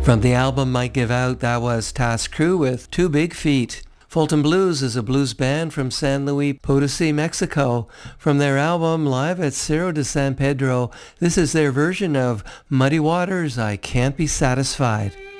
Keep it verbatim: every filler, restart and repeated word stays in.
From the album Might Give Out, that was Task Crew with Two Big Feet. Fulton Blues is a blues band from San Luis Potosi, Mexico. From their album Live at Cerro de San Pedro, this is their version of Muddy Waters, I Can't Be Satisfied.